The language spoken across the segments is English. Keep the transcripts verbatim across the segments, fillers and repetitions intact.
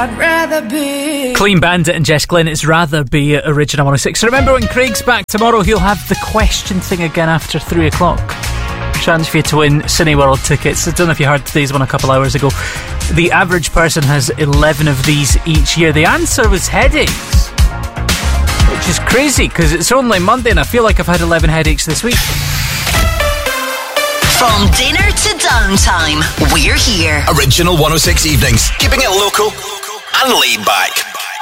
I'd rather be. Clean Bandit and Jess Glynn, it's Rather Be at Original one oh six. So remember, when Craig's back tomorrow, he'll have the question thing again after three o'clock. Chance for you to win Cineworld tickets. I don't know if you heard today's one a couple hours ago. The average person has eleven of these each year. The answer was headaches, which is crazy because it's only Monday and I feel like I've had eleven headaches this week. From dinner to downtime, we're here. Original one oh six evenings, keeping it local and laid back.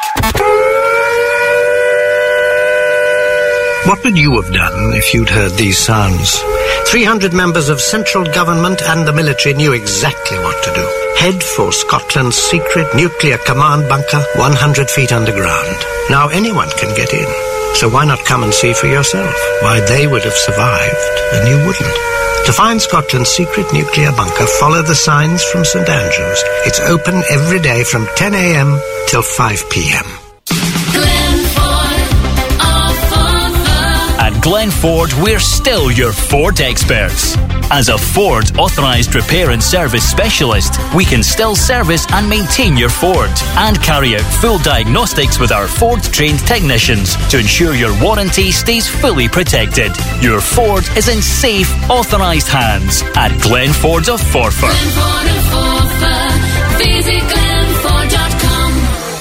What would you have done if you'd heard these sounds? three hundred members of central government and the military knew exactly what to do. Head for Scotland's secret nuclear command bunker, one hundred feet underground. Now anyone can get in, so why not come and see for yourself? Why they would have survived and you wouldn't. To find Scotland's secret nuclear bunker, follow the signs from St Andrews. It's open every day from ten a.m. till five p.m. At Glen Ford, we're still your Ford experts. As a Ford authorised repair and service specialist, we can still service and maintain your Ford and carry out full diagnostics with our Ford-trained technicians to ensure your warranty stays fully protected. Your Ford is in safe, authorised hands at Glen Ford of Forfar. Glen Ford of Forfar. Visit glen ford dot com.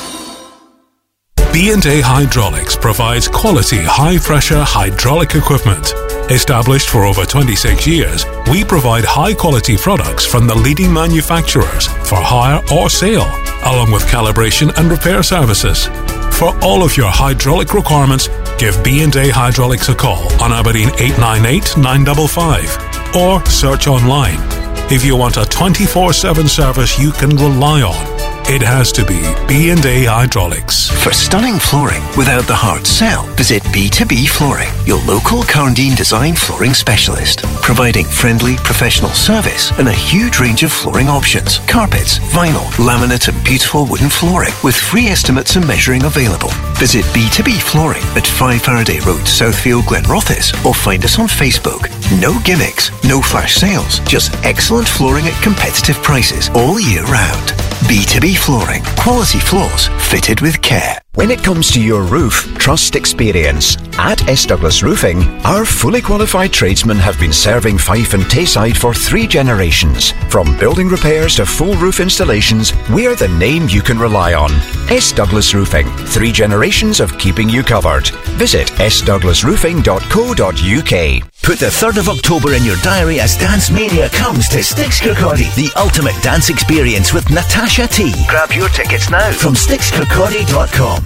B and A Hydraulics provides quality, high-pressure hydraulic equipment. Established for over twenty-six years, we provide high-quality products from the leading manufacturers for hire or sale, along with calibration and repair services. For all of your hydraulic requirements, give B and A Hydraulics a call on Aberdeen eight nine eight, nine five five or search online. If you want a twenty-four seven service you can rely on, it has to be B and A Hydraulics. For stunning flooring without the hard sell, visit B two B Flooring, your local Carndine design flooring specialist, providing friendly, professional service and a huge range of flooring options: carpets, vinyl, laminate and beautiful wooden flooring with free estimates and measuring available. Visit B two B Flooring at five Faraday Road, Southfield, Glenrothes, or find us on Facebook. No gimmicks, no flash sales, just excellent flooring at competitive prices all year round. B two B Flooring. Quality floors fitted with care. When it comes to your roof, trust experience. At S. Douglas Roofing, our fully qualified tradesmen have been serving Fife and Tayside for three generations. From building repairs to full roof installations, we're the name you can rely on. S. Douglas Roofing. Three generations of keeping you covered. Visit s douglas roofing dot co dot u k. Put the third of October in your diary as Dance Mania comes to Styx Kirkcaldy, the ultimate dance experience with Natasha T. Grab your tickets now from styx kirkcaldy dot com.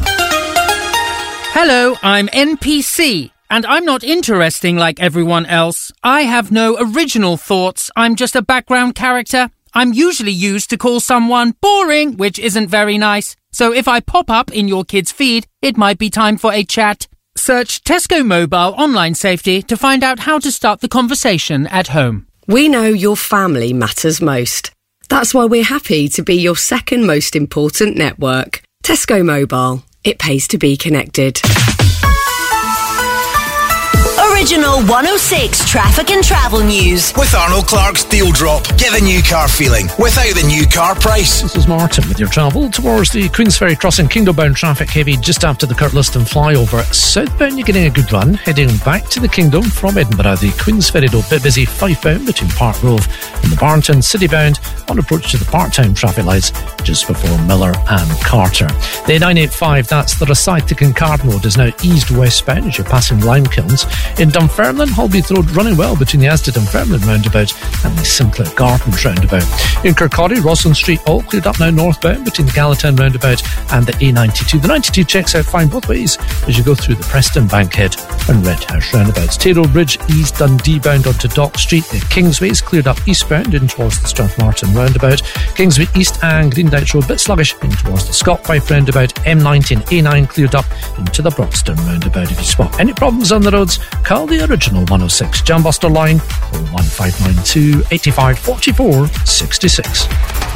Hello, I'm N P C, and I'm not interesting like everyone else. I have no original thoughts. I'm just a background character. I'm usually used to call someone boring, which isn't very nice. So if I pop up in your kid's feed, it might be time for a chat. Search Tesco Mobile Online Safety to find out how to start the conversation at home. We know your family matters most. That's why we're happy to be your second most important network. Tesco Mobile. It pays to be connected. Original one oh six Traffic and Travel News. With Arnold Clark's Deal Drop. Get the new car feeling without the new car price. This is Martin with your travel towards the Queensferry crossing. Kingdom-bound traffic heavy just after the Kirkliston flyover. Southbound, you're getting a good run. Heading back to the Kingdom from Edinburgh. The Queensferry though, bit busy. Fifebound between Park Grove and the Barnton. Citybound on approach to the Parktown traffic lights just before Miller and Carter. The nine eighty-five, that's the Rosyth to Kincardine Road, is now east westbound as you're passing Limekilns. In Dunfermline, Holbeath Road running well between the Asda Dunfermline roundabout and the Sinclair Gardens roundabout. In Kirkcaldy, Rosslyn Street all cleared up now northbound between the Gallatin roundabout and the A ninety-two. The ninety-two checks out fine both ways as you go through the Preston Bankhead and Red House roundabouts. Tayroe Bridge east Dundee bound onto Dock Street. The Kingsway is cleared up eastbound in towards the Strathmartin roundabout. Kingsway East and Green Dykes Road bit sluggish in towards the Scott Fife roundabout. M ninety and A nine cleared up into the Broxton roundabout. If you spot any problems on the roads, call the original one oh six Jambuster line oh one five nine two, eight five four four, six six.